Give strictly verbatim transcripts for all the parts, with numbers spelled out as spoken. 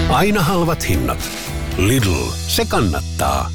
Aina halvat hinnat. Lidl, se kannattaa.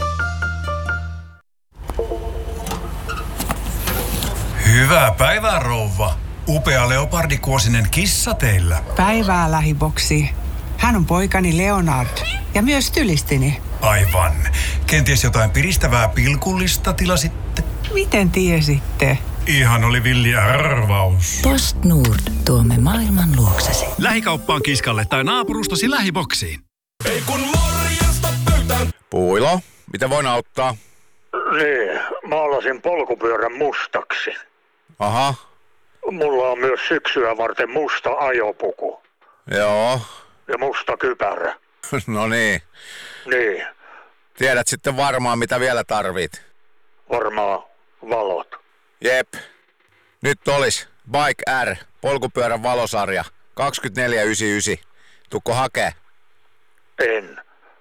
Hyvää päivää, rouva. Upea leopardikuosinen kissa teillä. Päivää, lähiboksi. Hän on poikani Leonard ja myös stylistini. Aivan. Kenties jotain piristävää pilkullista tilasitte? Miten tiesitte? Ihan oli villi arvaus. Post Nord. Tuomme maailman luoksesi. Lähikauppaan kiskalle tai naapurustasi lähiboksiin. Ei kun morjesta pöytään. Puilo, mitä voin auttaa? Niin, maalasin polkupyörän mustaksi. Aha. Mulla on myös syksyä varten musta ajopuku. Joo. Ja musta kypärä. No niin. Niin, Tiedät sitten varmaan, mitä vielä tarvit. varmaan valot. Jep. Nyt olis Bike R, polkupyörän valosarja, kaksikymmentäneljä yhdeksänkymmentäyhdeksän. Tukko hakee? En.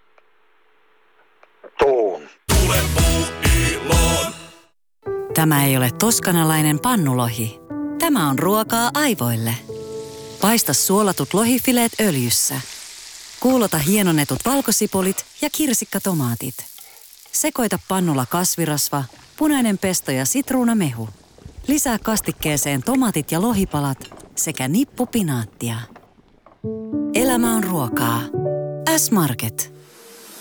Tuun. Tule puuiloon. Tämä ei ole toskanalainen pannulohi. Tämä on ruokaa aivoille. Paista suolatut lohifileet öljyssä. Kuulota hienonnetut valkosipulit ja kirsikkatomaatit. Sekoita pannulla kasvirasva, punainen pesto ja sitruunamehu. Lisää kastikkeeseen tomaatit ja lohipalat sekä nippu pinaattia. Elämä on ruokaa. S-Market.